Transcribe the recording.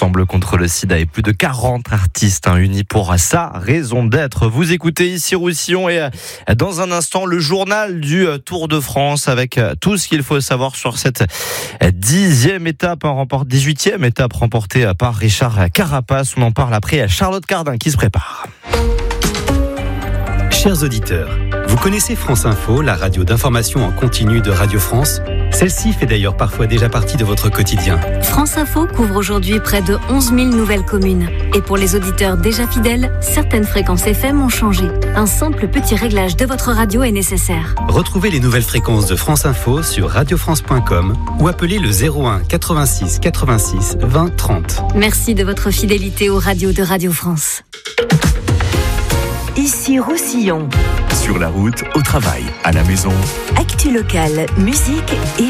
ensemble contre le sida et plus de 40 artistes unis pour sa raison d'être. Vous écoutez ici Roussillon et dans un instant le journal du Tour de France avec tout ce qu'il faut savoir sur cette 18e étape remportée par Richard Carapace. On en parle après Charlotte Cardin qui se prépare. Chers auditeurs, vous connaissez France Info, la radio d'information en continu de Radio France ? Celle-ci fait d'ailleurs parfois déjà partie de votre quotidien. France Info couvre aujourd'hui près de 11 000 nouvelles communes. Et pour les auditeurs déjà fidèles, certaines fréquences FM ont changé. Un simple petit réglage de votre radio est nécessaire. Retrouvez les nouvelles fréquences de France Info sur radiofrance.com ou appelez le 01 86 86 20 30. Merci de votre fidélité aux radios de Radio France. Ici Roussillon. Sur la route, au travail, à la maison. Actu locale, musique et